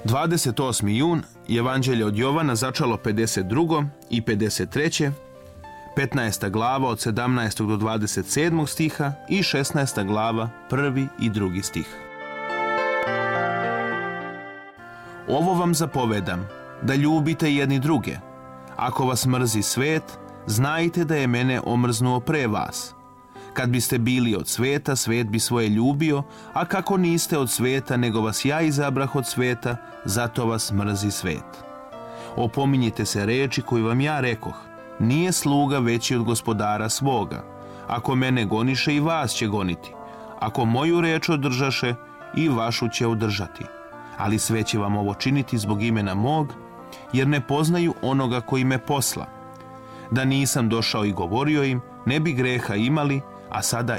28. jun, Evanđelje od Jovana, začalo 52. i 53. 15. glava od 17. do 27. stiha i 16. glava 1. i 2. stih. Ovo vam zapovedam, da ljubite jedni druge. Ako vas mrzi svet, znajte da je mene omrznuo pre vas. Kad biste bili od sveta, svet bi svoje ljubio, a kako niste od sveta, nego vas ja izabrah od sveta, zato vas mrzi svet. Opominjite se reči koju vam ja rekoh, nije sluga veći od gospodara svoga. Ako mene goniše, i vas će goniti. Ako moju reč održaše, i vašu će održati. Ali sve će vam ovo činiti zbog imena mog, jer ne poznaju onoga koji me posla. Da nisam došao i govorio im, ne bi greha imali, a sada